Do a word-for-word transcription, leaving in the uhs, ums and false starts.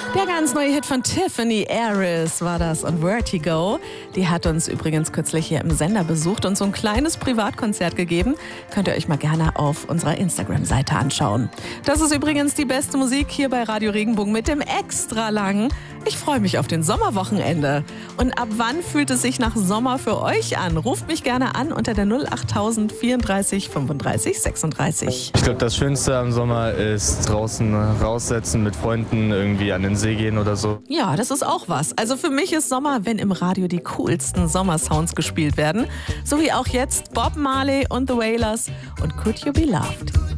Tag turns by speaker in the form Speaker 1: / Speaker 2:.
Speaker 1: Der ganz neue Hit von Tiffany Aris war das und Vertigo. Die hat uns übrigens kürzlich hier im Sender besucht und so ein kleines Privatkonzert gegeben. Könnt ihr euch mal gerne auf unserer Instagram-Seite anschauen. Das ist übrigens die beste Musik hier bei Radio Regenbogen mit dem extra langen. Ich freue mich auf den Sommerwochenende. Und ab wann fühlt es sich nach Sommer für euch an? Ruft mich gerne an unter der null acht null vierunddreißig fünfunddreißig sechsunddreißig.
Speaker 2: Ich glaube, das Schönste am Sommer ist draußen raussetzen mit Freunden, irgendwie an den See gehen oder so.
Speaker 1: Ja, das ist auch was. Also für mich ist Sommer, wenn im Radio die coolsten Sommersounds gespielt werden. So wie auch jetzt Bob Marley und The Wailers und Could You Be Loved.